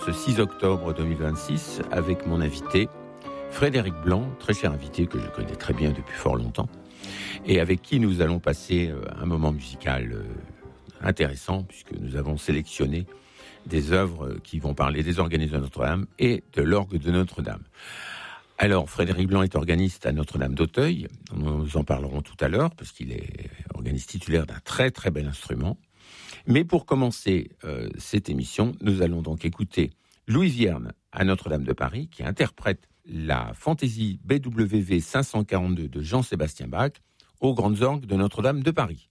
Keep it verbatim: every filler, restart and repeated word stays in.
Ce six octobre deux mille vingt-six, avec mon invité, Frédéric Blanc, très cher invité que je connais très bien depuis fort longtemps, et avec qui nous allons passer un moment musical intéressant, puisque nous avons sélectionné des œuvres qui vont parler des organismes de Notre-Dame et de l'orgue de Notre-Dame. Alors, Frédéric Blanc est organiste à Notre-Dame d'Auteuil. Nous en parlerons tout à l'heure, parce qu'il est organiste titulaire d'un très très bel instrument. Mais pour commencer euh, cette émission, nous allons donc écouter Louise Vierne à Notre-Dame de Paris, qui interprète la fantaisie B W V cinq cent quarante-deux de Jean-Sébastien Bach aux Grandes Orgues de Notre-Dame de Paris.